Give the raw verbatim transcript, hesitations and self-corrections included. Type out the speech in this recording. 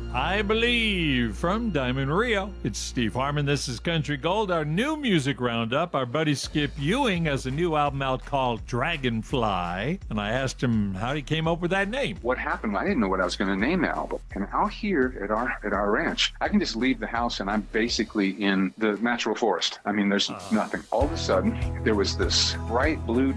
I Believe from Diamond Rio. It's Steve Harmon. This is Country Gold, our new music roundup. Our buddy Skip Ewing has a new album out called Dragonfly, and I asked him how he came up with that name. What happened, I didn't know what I was going to name the album. And out here at our at our ranch, I can just leave the house and I'm basically in the natural forest. I mean, there's uh. nothing. All of a sudden, there was this bright blue